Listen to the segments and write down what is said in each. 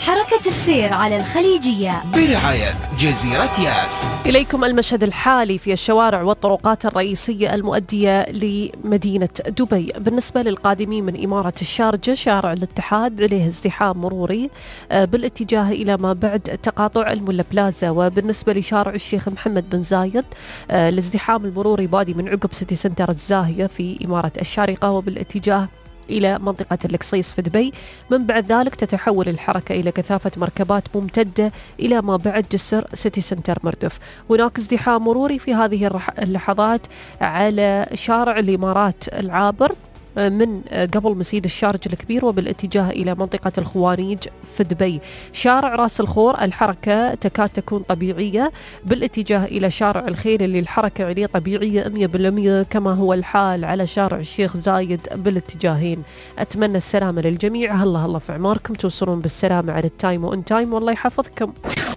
حركة السير على الخليجية برعاية جزيرة ياس. إليكم المشهد الحالي في الشوارع والطرقات الرئيسية المؤدية لمدينة دبي. بالنسبة للقادمين من إمارة الشارجة، شارع الاتحاد عليه ازدحام مروري بالاتجاه إلى ما بعد تقاطع الملا بلازا. وبالنسبة لشارع الشيخ محمد بن زايد، الازدحام المروري بادي من عقب سيتي سنتر الزاهية في إمارة الشارقة وبالاتجاه إلى منطقة القصيص في دبي. من بعد ذلك تتحول الحركة إلى كثافة مركبات ممتدة إلى ما بعد جسر سيتي سنتر مردف. هناك ازدحام مروري في هذه اللحظات على شارع الإمارات العابر من قبل مسيد الشارج الكبير وبالاتجاه إلى منطقة الخوانيج في دبي. شارع راس الخور الحركة تكاد تكون طبيعية بالاتجاه إلى شارع الخيل اللي الحركة عليه طبيعية 100%، كما هو الحال على شارع الشيخ زايد بالاتجاهين. أتمنى السلامة للجميع. هلا في عماركم، توصلون بالسلامة على التايم وإن تايم، والله يحفظكم.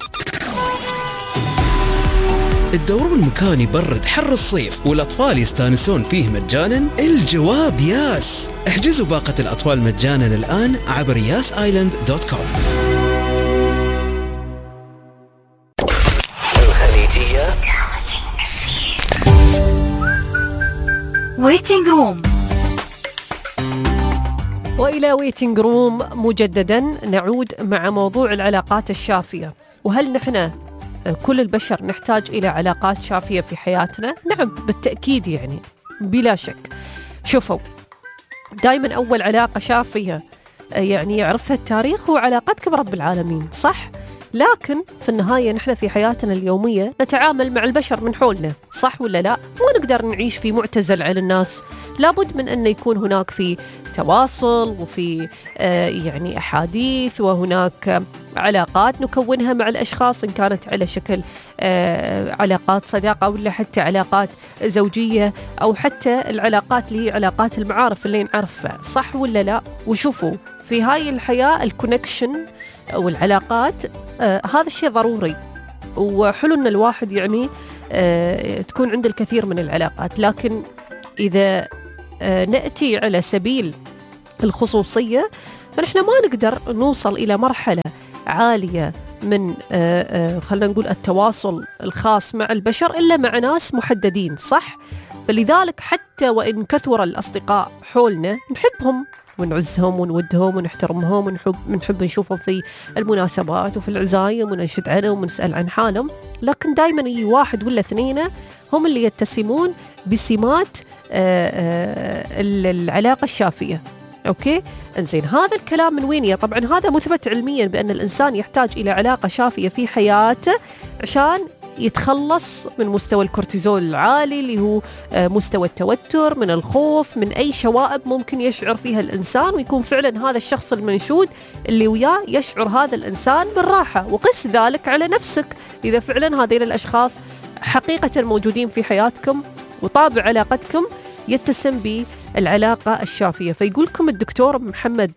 الدورون المكان يبرد حر الصيف والأطفال يستانسون فيه مجانا؟ الجواب ياس. احجزوا باقة الأطفال مجانا الآن عبر yasisland.com. الخليجية ويتنج روم. وإلى ويتنج روم مجددا نعود مع موضوع العلاقات الشافية. وهل نحن كل البشر نحتاج إلى علاقات شافية في حياتنا؟ نعم بالتأكيد، يعني بلا شك. شوفوا، دائما أول علاقة شافية يعني يعرفها التاريخ هو علاقتك برب العالمين، صح؟ لكن في النهاية نحن في حياتنا اليومية نتعامل مع البشر من حولنا، صح ولا لا؟ مو نقدر نعيش في معتزل عن الناس، لابد من أن يكون هناك في تواصل وفي يعني أحاديث، وهناك علاقات نكونها مع الأشخاص إن كانت على شكل علاقات صداقة ولا حتى علاقات زوجية أو حتى العلاقات اللي هي علاقات المعارف اللي نعرفها، صح ولا لا؟ وشوفوا في هاي الحياة الكونكشن أو العلاقات هذا الشيء ضروري، وحلو أن الواحد يعني تكون عنده الكثير من العلاقات. لكن إذا نأتي على سبيل الخصوصية فنحن ما نقدر نوصل إلى مرحلة عالية من خلينا نقول التواصل الخاص مع البشر إلا مع ناس محددين، صح؟ فلذلك حتى وإن كثر الأصدقاء حولنا نحبهم ونعزهم ونودهم ونحترمهم ونحب نشوفهم في المناسبات وفي العزايم وننشد عنهم ونسأل عن حالهم، لكن دايما يجي واحد ولا اثنين هم اللي يتسمون بسمات العلاقة الشافية. أوكي؟ انزين، هذا الكلام من وين؟ طبعا هذا مثبت علميا بأن الإنسان يحتاج إلى علاقة شافية في حياته عشان يتخلص من مستوى الكورتيزول العالي اللي هو مستوى التوتر، من الخوف، من أي شوائب ممكن يشعر فيها الإنسان، ويكون فعلا هذا الشخص المنشود اللي وياه يشعر هذا الإنسان بالراحة. وقس ذلك على نفسك إذا فعلا هذين الأشخاص حقيقة موجودين في حياتكم وطابع علاقتكم يتسم بالعلاقة الشافية. فيقولكم الدكتور محمد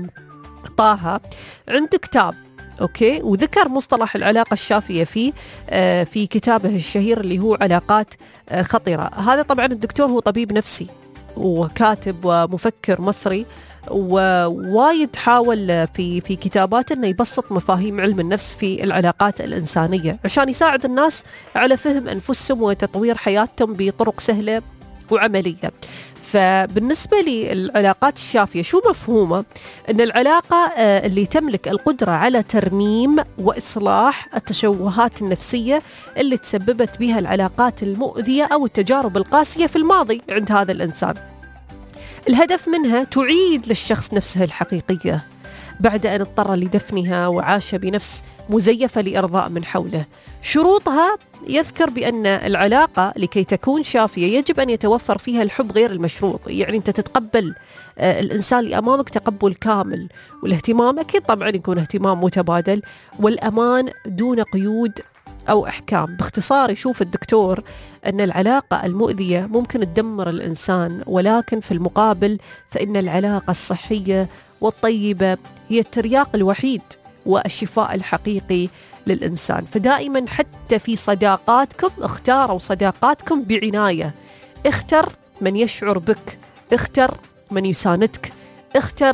طه عنده كتاب، أوكي، وذكر مصطلح العلاقة الشافية في كتابه الشهير اللي هو علاقات خطرة. هذا طبعا الدكتور هو طبيب نفسي وكاتب ومفكر مصري، ووايد حاول في كتاباته أنه يبسط مفاهيم علم النفس في العلاقات الإنسانية عشان يساعد الناس على فهم أنفسهم وتطوير حياتهم بطرق سهلة وعملية. فبالنسبة للعلاقات الشافية شو مفهومه؟ أن العلاقة اللي تملك القدرة على ترميم وإصلاح التشوهات النفسية اللي تسببت بها العلاقات المؤذية أو التجارب القاسية في الماضي عند هذا الإنسان. الهدف منها تعيد للشخص نفسه الحقيقية بعد أن اضطر لدفنها وعاش بنفس مزيفة لإرضاء من حوله. شروطها يذكر بأن العلاقة لكي تكون شافية يجب أن يتوفر فيها الحب غير المشروط، يعني أنت تتقبل الإنسان اللي أمامك تقبل كامل، والاهتمام أكيد طبعا يكون اهتمام متبادل، والأمان دون قيود أو أحكام. باختصار يشوف الدكتور أن العلاقة المؤذية ممكن تدمر الإنسان، ولكن في المقابل فإن العلاقة الصحية والطيبة هي الترياق الوحيد والشفاء الحقيقي للإنسان. فدائما حتى في صداقاتكم اختاروا صداقاتكم بعناية، اختر من يشعر بك، اختر من يساندك، اختر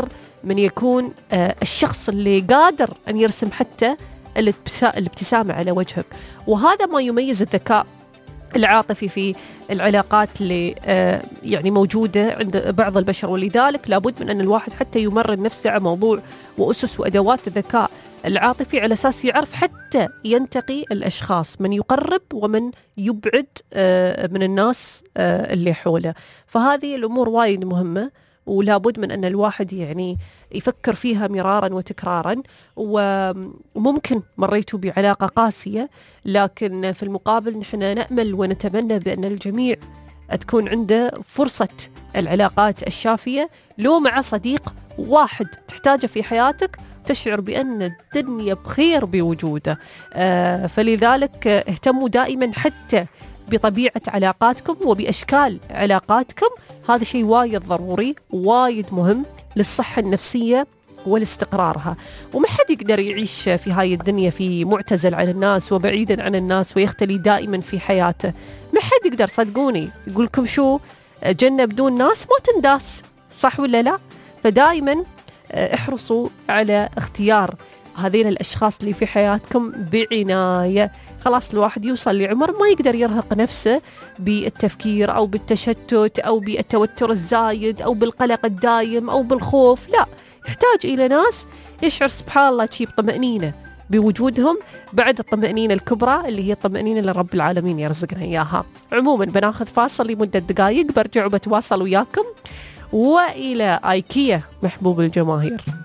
من يكون الشخص اللي قادر أن يرسم حتى الابتسامة على وجهك. وهذا ما يميز الذكاء العاطفي في العلاقات اللي يعني موجودة عند بعض البشر. ولذلك لابد من أن الواحد حتى يمرن نفسه على موضوع وأسس وأدوات الذكاء العاطفي على أساس يعرف حتى ينتقي الأشخاص، من يقرب ومن يبعد من الناس اللي حوله. فهذه الأمور وايد مهمة، ولابد من أن الواحد يعني يفكر فيها مرارا وتكرارا. وممكن مريتوا بعلاقة قاسية، لكن في المقابل نحن نأمل ونتمنى بأن الجميع تكون عنده فرصة العلاقات الشافية، لو مع صديق واحد تحتاجه في حياتك تشعر بأن الدنيا بخير بوجوده. فلذلك اهتموا دائما حتى بطبيعة علاقاتكم وبأشكال علاقاتكم. هذا شيء وايد ضروري وايد مهم للصحة النفسية ولاستقرارها. وما حد يقدر يعيش في هاي الدنيا في معتزل عن الناس وبعيدا عن الناس ويختلي دائما في حياته. ما حد يقدر، صدقوني. يقولكم شو، جنة بدون ناس ما تنداس، صح ولا لا؟ فدائما احرصوا على اختيار هذين الأشخاص اللي في حياتكم بعناية. خلاص الواحد يوصل لعمر ما يقدر يرهق نفسه بالتفكير أو بالتشتت أو بالتوتر الزايد أو بالقلق الدايم أو بالخوف، لا، يحتاج إلى ناس يشعر سبحان الله شيء بطمأنينة بوجودهم، بعد الطمأنينة الكبرى اللي هي الطمأنينة اللي رب العالمين يرزقنا إياها. عموما بناخذ فاصل لمدة دقائق، برجع وبتواصل وياكم وإلى آيكيا محبوب الجماهير.